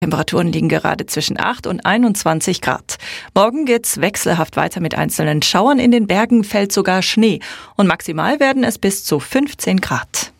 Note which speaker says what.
Speaker 1: Temperaturen liegen gerade zwischen 8 und 21 Grad. Morgen geht's wechselhaft weiter mit einzelnen Schauern. In den Bergen fällt sogar Schnee. Und maximal werden es bis zu 15 Grad.